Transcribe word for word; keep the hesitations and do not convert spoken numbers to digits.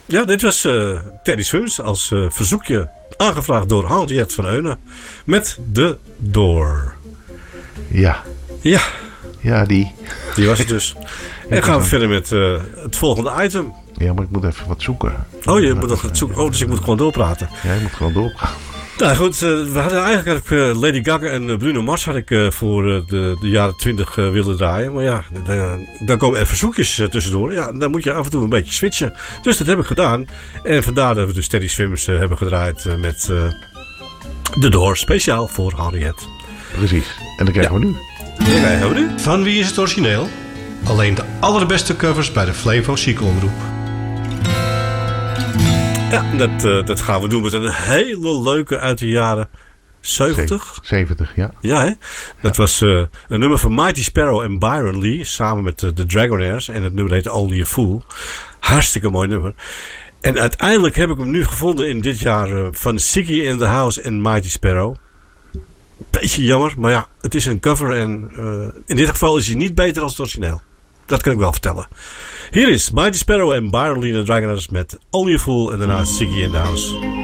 Ja, dit was uh, Teddy Swims als uh, verzoekje aangevraagd door Henriette van Eunen met The Door. Ja. Ja. Ja, die. Die was het dus. En gaan we verder met uh, het volgende item. Ja, maar ik moet even wat zoeken. Oh, je moet nog wat zoeken. Oh, dus ik moet gewoon doorpraten. Ja, je moet gewoon doorpraten. Nou goed, uh, we hadden eigenlijk had ik, uh, Lady Gaga en Bruno Mars had ik uh, voor uh, de, de jaren twintig uh, willen draaien. Maar ja, dan, dan komen er verzoekjes uh, tussendoor. Ja, dan moet je af en toe een beetje switchen. Dus dat heb ik gedaan. En vandaar dat we dus Teddy Swims uh, hebben gedraaid uh, met uh, The Door. Speciaal voor Henriette. Precies. En dan krijgen ja. we nu. Dan krijgen we nu. Van wie is het origineel? Alleen de allerbeste covers bij de Flevo Chic Omroep. Ja, dat, uh, dat gaan we doen met een hele leuke uit de jaren zeventig. zeventig, ja. Ja, hè? Dat ja. was uh, een nummer van Mighty Sparrow en Byron Lee. Samen met uh, de Dragonaires. En het nummer heette Only a Fool. Hartstikke mooi nummer. En uiteindelijk heb ik hem nu gevonden in dit jaar uh, van Ziggy in the House en Mighty Sparrow. Beetje jammer, maar ja, het is een cover. En uh, in dit geval is hij niet beter als het origineel. Dat kan ik wel vertellen. Hier is Mighty Sparrow en Byron Lee en de Dragonaires met Only a Fool en daarna Ziggy in the House.